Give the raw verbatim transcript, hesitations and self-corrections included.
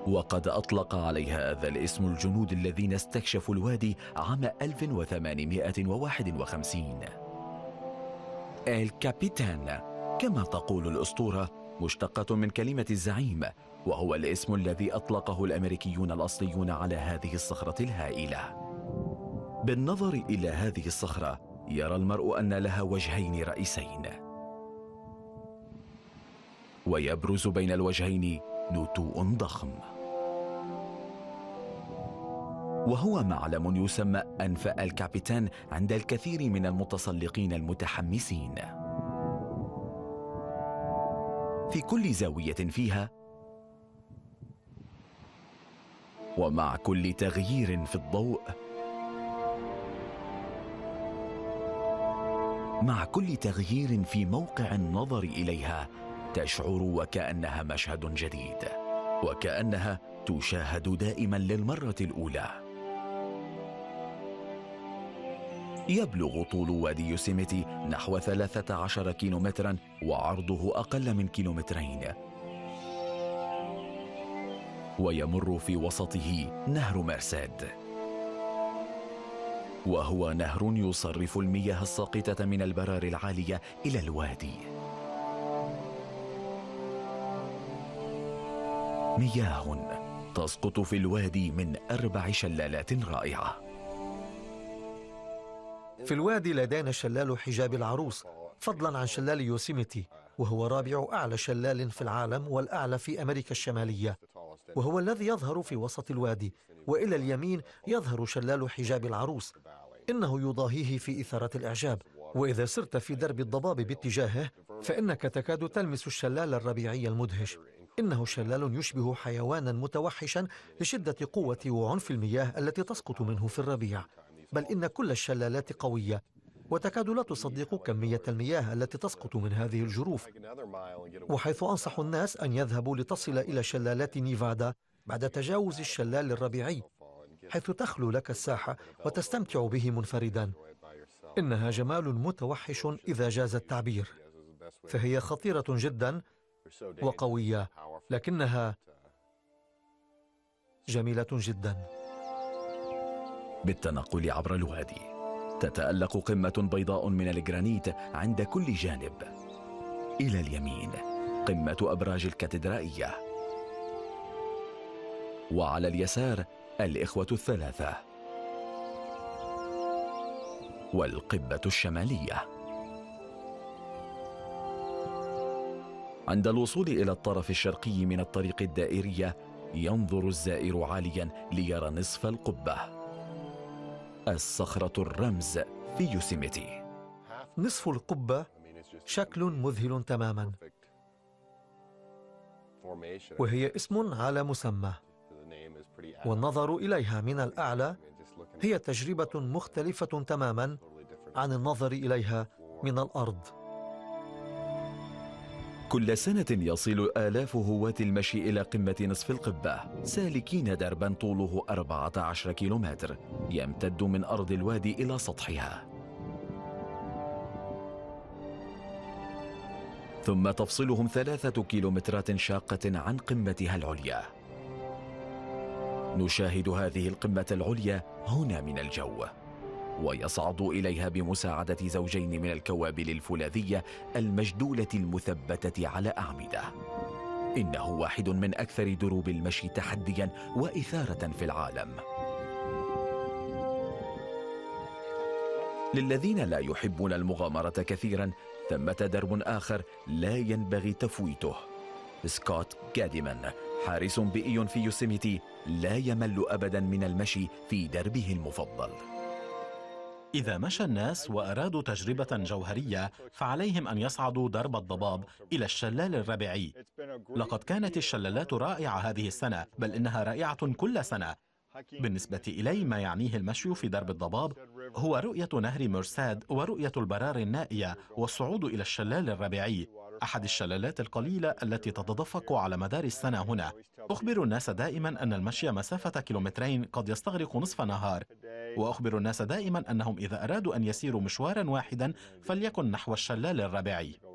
وقد أطلق عليها هذا الاسم الجنود الذين استكشفوا الوادي عام ألف وثمانمائة وواحد وخمسين. الكابيتان كما تقول الأسطورة مشتقة من كلمة الزعيم، وهو الاسم الذي أطلقه الأمريكيون الأصليون على هذه الصخرة الهائلة. بالنظر إلى هذه الصخرة يرى المرء أن لها وجهين رئيسين، ويبرز بين الوجهين نتوء ضخم، وهو معلم يسمى أنف الكابيتان عند الكثير من المتسلقين المتحمسين. في كل زاوية فيها ومع كل تغيير في الضوء مع كل تغيير في موقع النظر إليها تشعر وكأنها مشهد جديد، وكأنها تشاهد دائما للمرة الأولى. يبلغ طول وادي يوسيميتي نحو ثلاثة عشر كيلومترا، وعرضه أقل من كيلومترين، ويمر في وسطه نهر مرساد، وهو نهر يصرف المياه الساقطة من البرار العالية إلى الوادي. مياه تسقط في الوادي من أربع شلالات رائعة. في الوادي لدينا شلال حجاب العروس، فضلا عن شلال يوسيميتي، وهو رابع أعلى شلال في العالم والأعلى في أمريكا الشمالية، وهو الذي يظهر في وسط الوادي. وإلى اليمين يظهر شلال حجاب العروس، إنه يضاهيه في إثارة الإعجاب، وإذا سرت في درب الضباب باتجاهه فإنك تكاد تلمس الشلال الربيعي المدهش. إنه شلال يشبه حيوانا متوحشا لشدة قوة وعنف المياه التي تسقط منه في الربيع، بل إن كل الشلالات قوية، وتكاد لا تصدق كمية المياه التي تسقط من هذه الجروف. وحيث أنصح الناس أن يذهبوا لتصل إلى شلالات نيفادا بعد تجاوز الشلال الربيعي، حيث تخلو لك الساحة وتستمتع به منفردا. إنها جمال متوحش إذا جاز التعبير، فهي خطيرة جدا وقوية، لكنها جميلة جدا. بالتنقل عبر الوادي تتألق قمة بيضاء من الجرانيت عند كل جانب. إلى اليمين قمة أبراج الكاتدرائية، وعلى اليسار الإخوة الثلاثة والقبة الشمالية. عند الوصول إلى الطرف الشرقي من الطريق الدائرية ينظر الزائر عاليا ليرى نصف القبة، الصخرة الرمز في يوسيميتي. نصف القبة شكل مذهل تماما، وهي اسم على مسمى، والنظر إليها من الأعلى هي تجربة مختلفة تماما عن النظر إليها من الأرض. كل سنة يصل آلاف هواة المشي إلى قمة نصف القبة، سالكين دربا طوله أربعة عشر كيلومتر يمتد من أرض الوادي إلى سطحها، ثم تفصلهم ثلاثة كيلومترات شاقة عن قمتها العليا. نشاهد هذه القمة العليا هنا من الجو، ويصعد إليها بمساعدة زوجين من الكوابل الفولاذية المجدولة المثبتة على أعمدة. إنه واحد من أكثر دروب المشي تحديا وإثارة في العالم. للذين لا يحبون المغامرة كثيرا ثمة درب آخر لا ينبغي تفويته. سكوت كاديمان حارس بيئي في يوسيميتي لا يمل أبدا من المشي في دربه المفضل. إذا مشى الناس وأرادوا تجربة جوهرية فعليهم أن يصعدوا درب الضباب إلى الشلال الربيعي. لقد كانت الشلالات رائعة هذه السنة، بل إنها رائعة كل سنة. بالنسبة إلي ما يعنيه المشي في درب الضباب هو رؤية نهر مرساد ورؤية البرار النائية والصعود إلى الشلال الربيعي، أحد الشلالات القليلة التي تتدفق على مدار السنة هنا. أخبر الناس دائما أن المشي مسافة كيلومترين قد يستغرق نصف نهار، وأخبر الناس دائما أنهم إذا أرادوا أن يسيروا مشوارا واحدا فليكن نحو الشلال الربيعي.